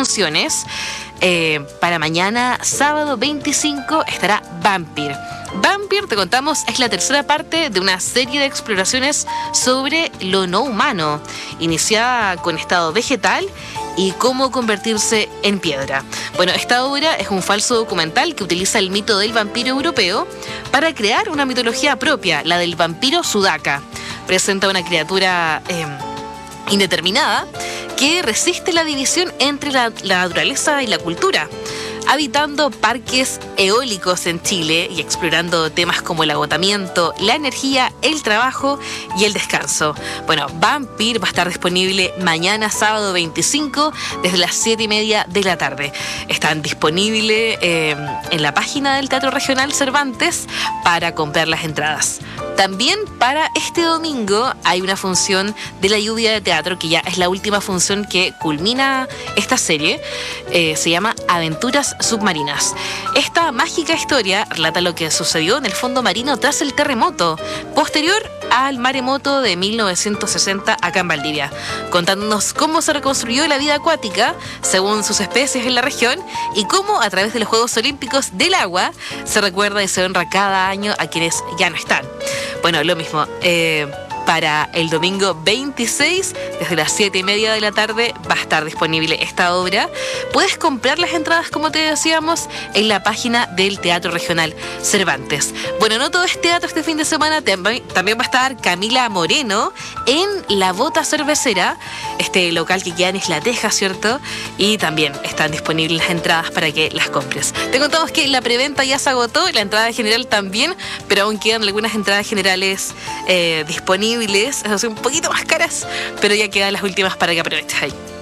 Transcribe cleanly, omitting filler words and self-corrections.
funciones. Para mañana, sábado 25, estará Vampir. Vampir, te contamos, es la tercera parte de una serie de exploraciones sobre lo no humano, iniciada con estado vegetal y cómo convertirse en piedra. Bueno, esta obra es un falso documental que utiliza el mito del vampiro europeo para crear una mitología propia, la del vampiro Sudaka. Presenta una criatura indeterminada que resiste la división entre la naturaleza y la cultura, habitando parques eólicos en Chile y explorando temas como el agotamiento, la energía, el trabajo y el descanso. Bueno, Vampir va a estar disponible mañana sábado 25 desde las 7:30 de la tarde. Están disponibles en la página del Teatro Regional Cervantes para comprar las entradas. También para este domingo hay una función de la lluvia de teatro, que ya es la última función que culmina esta serie. Se llama Aventuras Submarinas. Esta mágica historia relata lo que sucedió en el fondo marino tras el terremoto posterior al maremoto de 1960 acá en Valdivia, contándonos cómo se reconstruyó la vida acuática según sus especies en la región y cómo a través de los Juegos Olímpicos del agua se recuerda y se honra cada año a quienes ya no están. Bueno, lo mismo, para el domingo 26, desde las 7:30 de la tarde, va a estar disponible esta obra. Puedes comprar las entradas, como te decíamos, en la página del Teatro Regional Cervantes. Bueno, no todo es teatro este fin de semana, también va a estar Camila Moreno en La Bota Cervecera, este local que queda en Isla Teja, ¿cierto? Y también están disponibles las entradas para que las compres. Te contamos que la preventa ya se agotó, la entrada general también, pero aún quedan algunas entradas generales disponibles, eso sí, un poquito más caras, pero ya quedan las últimas para que aproveches ahí.